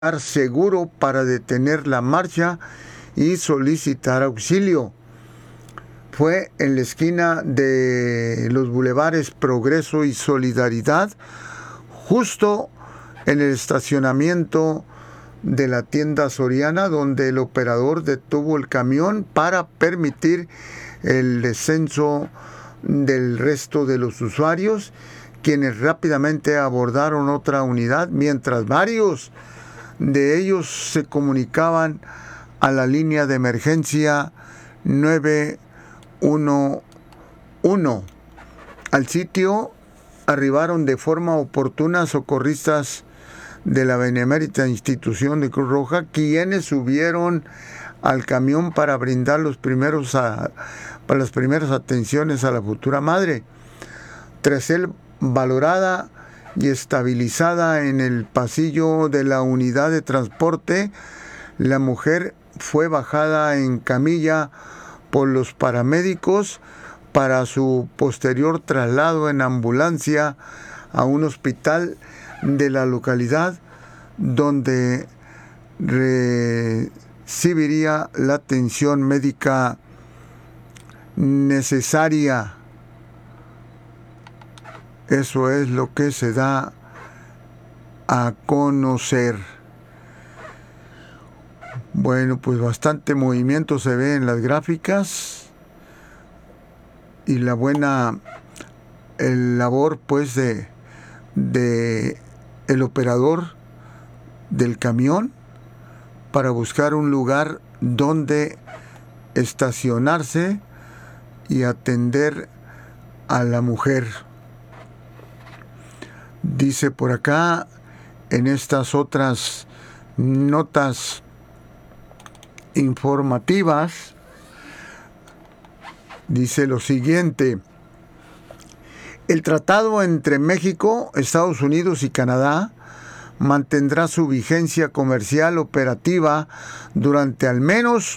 seguro para detener la marcha y solicitar auxilio. Fue en la esquina de los bulevares Progreso y Solidaridad, justo en el estacionamiento de la tienda Soriana, donde el operador detuvo el camión para permitir el descenso del resto de los usuarios, quienes rápidamente abordaron otra unidad, mientras varios de ellos se comunicaban a la línea de emergencia 911. Al sitio arribaron de forma oportuna socorristas de la benemérita institución de Cruz Roja, quienes subieron al camión para brindar las primeras atenciones a la futura madre. Tras ser valorada y estabilizada en el pasillo de la unidad de transporte, la mujer fue bajada en camilla por los paramédicos para su posterior traslado en ambulancia a un hospital de la localidad, donde recibiría la atención médica necesaria. Eso es lo que se da a conocer. Bueno, pues bastante movimiento se ve en las gráficas y la buena labor pues de el operador del camión para buscar un lugar donde estacionarse y atender a la mujer. Dice por acá, en estas otras notas informativas, dice lo siguiente: el tratado entre México, Estados Unidos y Canadá mantendrá su vigencia comercial operativa durante al menos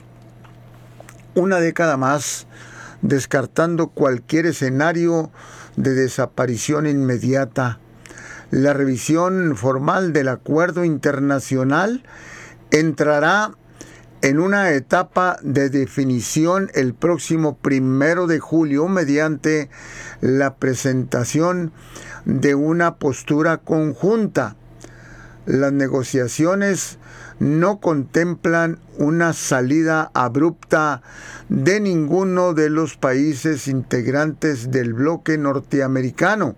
una década más, descartando cualquier escenario de desaparición inmediata. La revisión formal del acuerdo internacional entrará en una etapa de definición el próximo 1 de julio mediante la presentación de una postura conjunta. Las negociaciones no contemplan una salida abrupta de ninguno de los países integrantes del bloque norteamericano.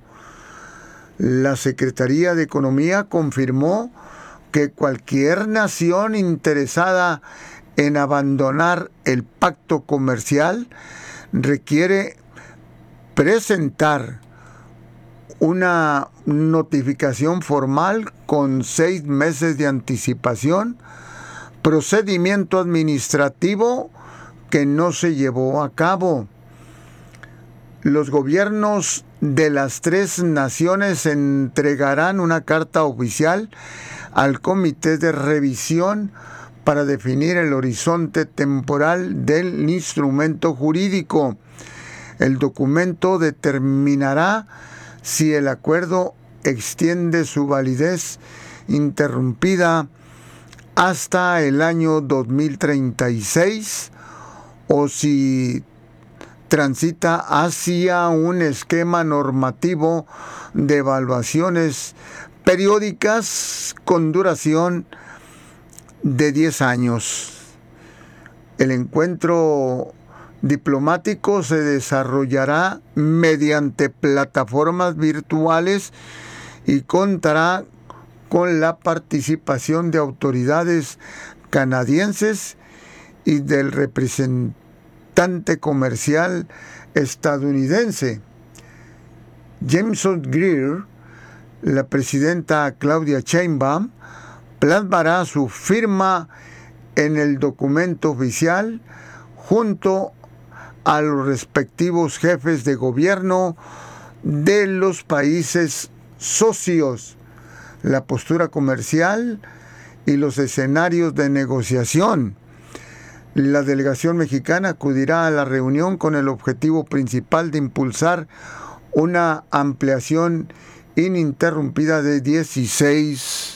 La Secretaría de Economía confirmó que cualquier nación interesada en abandonar el pacto comercial requiere presentar una notificación formal con 6 meses de anticipación, procedimiento administrativo que no se llevó a cabo. Los gobiernos de las 3 naciones entregarán una carta oficial al Comité de Revisión para definir el horizonte temporal del instrumento jurídico. El documento determinará si el acuerdo extiende su validez interrumpida hasta el año 2036 o si transita hacia un esquema normativo de evaluaciones periódicas con duración de 10 años. El encuentro diplomático se desarrollará mediante plataformas virtuales y contará con la participación de autoridades canadienses y del representante comercial estadounidense. Jameson Greer, la presidenta Claudia Sheinbaum, plasmará su firma en el documento oficial junto a los respectivos jefes de gobierno de los países socios, la postura comercial y los escenarios de negociación. La delegación mexicana acudirá a la reunión con el objetivo principal de impulsar una ampliación ininterrumpida de 16